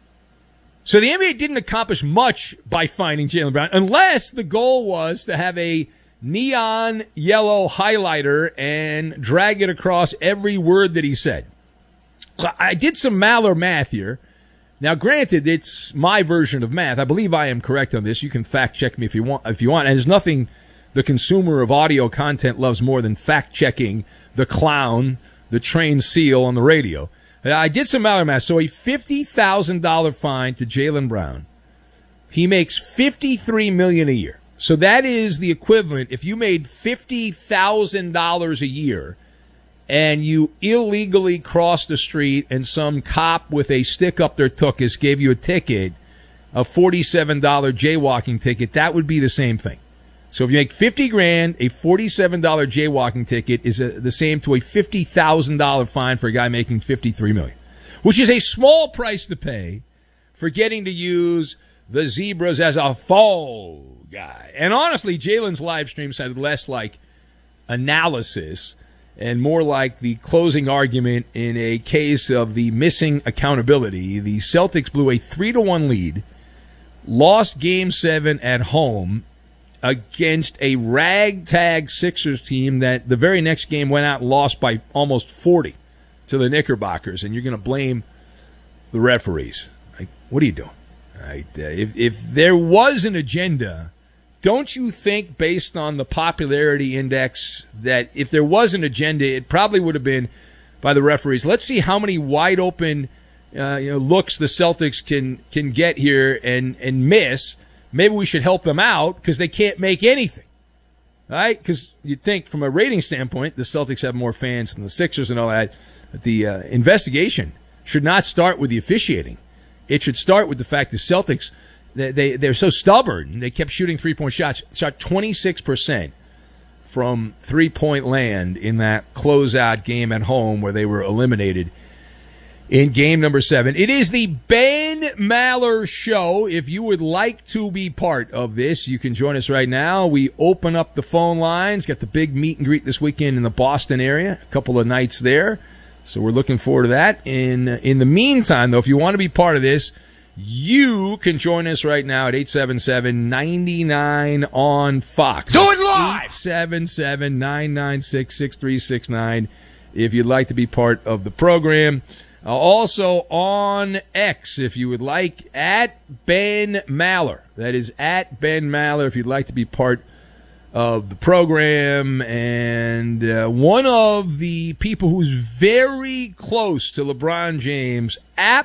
So the N B A didn't accomplish much by fining Jaylen Brown, unless the goal was to have a neon yellow highlighter and drag it across every word that he said. I did some Maller math here. Now, granted, it's my version of math. I believe I am correct on this. You can fact check me if you want. If you want, and there's nothing the consumer of audio content loves more than fact checking the clown, the trained seal on the radio. I did some Maller math. So a fifty thousand dollars fine to Jaylen Brown. He makes fifty-three million dollars a year. So that is the equivalent. If you made fifty thousand dollars a year and you illegally crossed the street and some cop with a stick up their tuchus gave you a ticket, a forty-seven dollars jaywalking ticket, that would be the same thing. So if you make fifty grand, a forty-seven dollars jaywalking ticket is a, the same to a fifty thousand dollars fine for a guy making fifty-three million dollars, which is a small price to pay for getting to use the Zebras as a fall guy. And honestly, Jaylen's live stream sounded less like analysis and more like the closing argument in a case of the missing accountability. The Celtics blew a three to one lead, lost game seven at home against a ragtag Sixers team that the very next game went out and lost by almost forty to the Knickerbockers, and you're going to blame the referees. Like, what are you doing? Right. Uh, if if there was an agenda, don't you think, based on the popularity index, that if there was an agenda, it probably would have been by the referees? Let's see how many wide open uh, you know, looks the Celtics can can get here and and miss. Maybe we should help them out because they can't make anything, right? Because you'd think from a rating standpoint, the Celtics have more fans than the Sixers and all that. But the uh, investigation should not start with the officiating. It should start with the fact the Celtics, they, they, they're so stubborn. They kept shooting three-point shots, shot twenty-six percent from three-point land in that closeout game at home where they were eliminated in game number seven. It is the Ben Maller Show. If you would like to be part of this, you can join us right now. We open up the phone lines, got the big meet and greet this weekend in the Boston area, a couple of nights there. So we're looking forward to that. In in the meantime, though, if you want to be part of this, you can join us right now at eight seven seven, nine nine on Fox. Do it live! eight seven seven, nine nine six, six three six nine if you'd like to be part of the program. Uh, also on X, if you would like, at Ben Maller. That is at Ben Maller if you'd like to be part of the program. And uh, one of the people who's very close to LeBron James,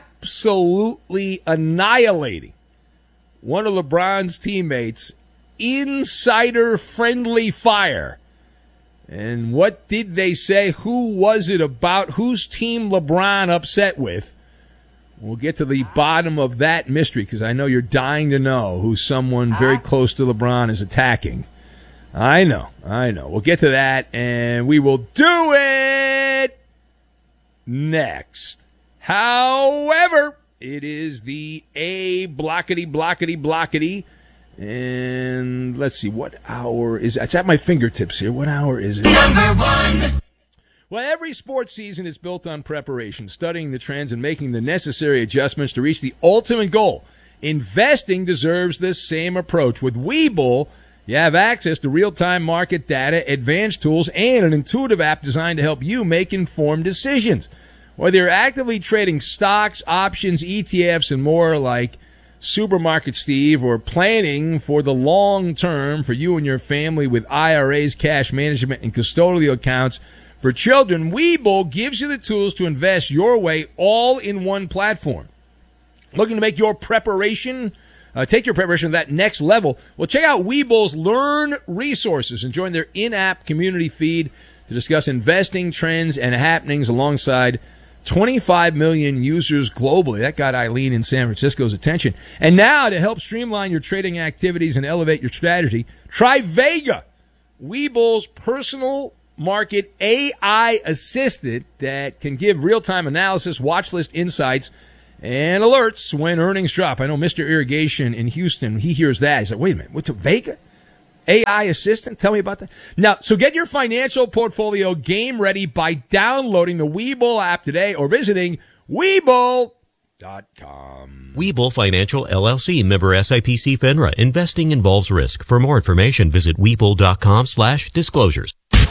absolutely annihilating one of LeBron's teammates, insider friendly fire. And what did they say? Who was it about? Whose team LeBron upset with? We'll get to the bottom of that mystery because I know you're dying to know who someone very close to LeBron is attacking. I know, I know. We'll get to that, and we will do it next. However, it is the A blockety, blockety, blockety. And let's see, what hour is it? It's at my fingertips here. What hour is it? Number one. Well, every sports season is built on preparation, studying the trends and making the necessary adjustments to reach the ultimate goal. Investing deserves this same approach. With Webull, you have access to real-time market data, advanced tools, and an intuitive app designed to help you make informed decisions. Whether you're actively trading stocks, options, E T Fs, and more like Supermarket Steve, or planning for the long term for you and your family with I R As, cash management, and custodial accounts for children, Webull gives you the tools to invest your way all in one platform. Looking to make your preparation Uh, take your preparation to that next level. Well, check out Webull's Learn Resources and join their in-app community feed to discuss investing trends and happenings alongside twenty-five million users globally. That got Eileen in San Francisco's attention. And now to help streamline your trading activities and elevate your strategy, try Vega, Webull's personal market A I assistant that can give real-time analysis, watch list insights, and alerts when earnings drop. I know Mister Irrigation in Houston, he hears that. He's like, wait a minute, what's a Vega? A I assistant? Tell me about that. Now, so get your financial portfolio game ready by downloading the Webull app today or visiting Webull dot com. Webull Financial L L C, member S I P C FINRA. Investing involves risk. For more information, visit Webull dot com slash disclosures.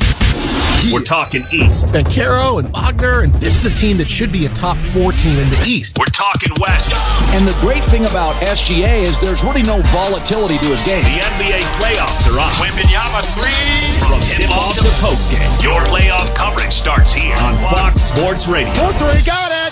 We're talking East. Bancaro and Wagner, and this is a team that should be a top four team in the East. We're talking West. And the great thing about S G A is there's really no volatility to his game. The N B A playoffs are on. Wembanyama three. From tip-off to post-game, your playoff coverage starts here on Fox Sports Radio. Four three, got it!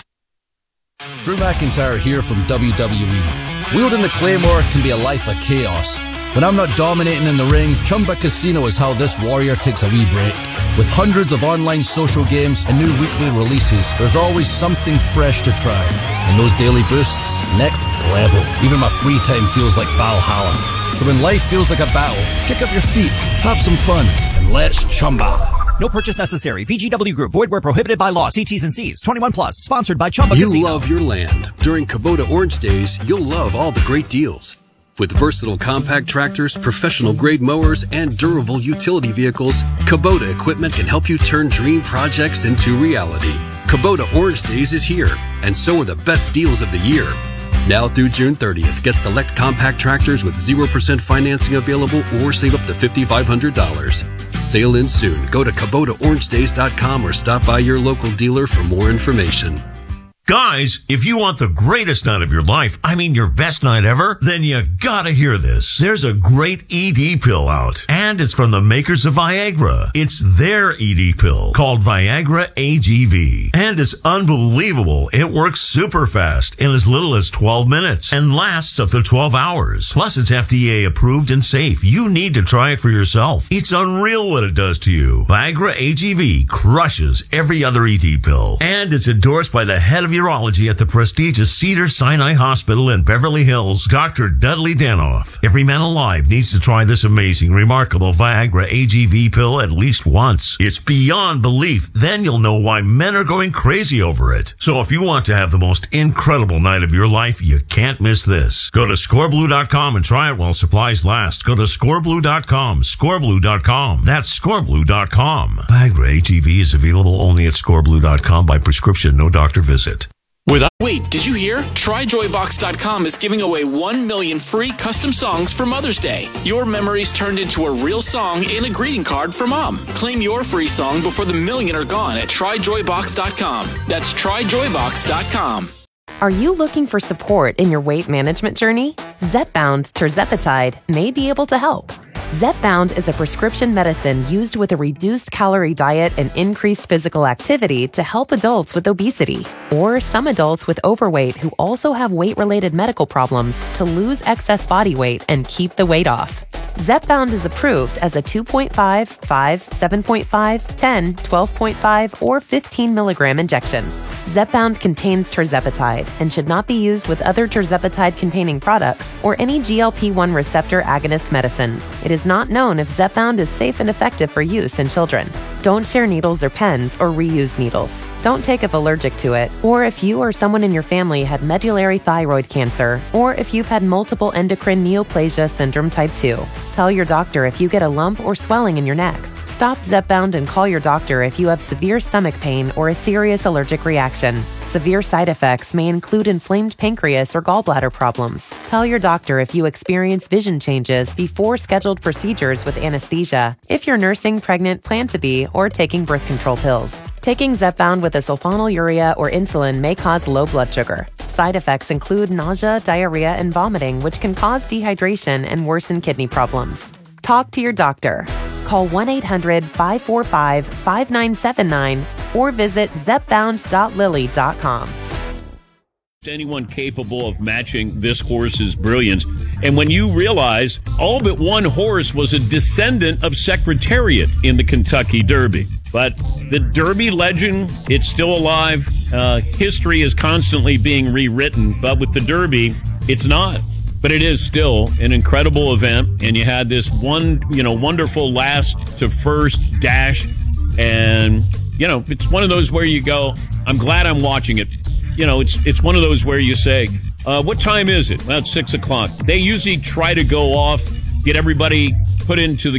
Drew McIntyre here from W W E. Wielding the Claymore can be a life of chaos. When I'm not dominating in the ring, Chumba Casino is how this warrior takes a wee break. With hundreds of online social games and new weekly releases, there's always something fresh to try. And those daily boosts, next level. Even my free time feels like Valhalla. So when life feels like a battle, kick up your feet, have some fun, and let's Chumba. No purchase necessary. V G W Group. Void where prohibited by law. See T's and C's. twenty-one plus. Sponsored by Chumba You Casino. love your land. During Kubota Orange Days, you'll love all the great deals. With versatile compact tractors, professional-grade mowers, and durable utility vehicles, Kubota equipment can help you turn dream projects into reality. Kubota Orange Days is here, and so are the best deals of the year. Now through June thirtieth, get select compact tractors with zero percent financing available or save up to five thousand five hundred dollars. Sail in soon. Go to Kubota Orange Days dot com or stop by your local dealer for more information. Guys, if you want the greatest night of your life, I mean your best night ever, then you gotta hear this. There's a great E D pill out, and it's from the makers of Viagra. It's their E D pill called Viagra A G V, and it's unbelievable. It works super fast in as little as twelve minutes and lasts up to twelve hours. Plus, it's F D A approved and safe. You need to try it for yourself. It's unreal what it does to you. Viagra A G V crushes every other E D pill, and it's endorsed by the head of urology at the prestigious Cedars-Sinai Hospital in Beverly Hills, Doctor Dudley Danoff. Every man alive needs to try this amazing, remarkable Viagra A G V pill at least once. It's beyond belief. Then you'll know why men are going crazy over it. So if you want to have the most incredible night of your life, you can't miss this. Go to score blue dot com and try it while supplies last. Go to score blue dot com, score blue dot com. That's score blue dot com. Viagra A G V is available only at score blue dot com by prescription, no doctor visit. Without- Wait, did you hear? try joy box dot com is giving away one million free custom songs for Mother's Day. Your memories turned into a real song and a greeting card for Mom. Claim your free song before the million are gone at try joy box dot com. That's try joy box dot com. Are you looking for support in your weight management journey? Zepbound tirzepatide may be able to help. Zepbound is a prescription medicine used with a reduced calorie diet and increased physical activity to help adults with obesity or some adults with overweight who also have weight-related medical problems to lose excess body weight and keep the weight off. Zepbound is approved as a two point five, five, seven point five, ten, twelve point five, or fifteen milligram injection. Zepbound contains tirzepatide and should not be used with other tirzepatide-containing products or any G L P one receptor agonist medicines. It is not known if Zepbound is safe and effective for use in children. Don't share needles or pens or reuse needles. Don't take if allergic to it, or if you or someone in your family had medullary thyroid cancer, or if you've had multiple endocrine neoplasia syndrome type two. Tell your doctor if you get a lump or swelling in your neck. Stop Zepbound and call your doctor if you have severe stomach pain or a serious allergic reaction. Severe side effects may include inflamed pancreas or gallbladder problems. Tell your doctor if you experience vision changes before scheduled procedures with anesthesia, if you're nursing, pregnant, plan to be, or taking birth control pills. Taking Zepbound with a sulfonylurea or insulin may cause low blood sugar. Side effects include nausea, diarrhea, and vomiting, which can cause dehydration and worsen kidney problems. Talk to your doctor. Call one eight hundred, five four five, five nine seven nine or visit zepbound dot lilly dot com. anyone capable of matching this horse's brilliance. And when you realize all but one horse was a descendant of Secretariat in the Kentucky Derby. But the Derby legend, it's still alive. Uh, history is constantly being rewritten. But with the Derby, it's not. But it is still an incredible event. And you had this one, you know, wonderful last to first dash. And, you know, it's one of those where you go, I'm glad I'm watching it. You know, it's it's one of those where you say, uh, what time is it? Well, it's six o'clock. They usually try to go off, get everybody put into the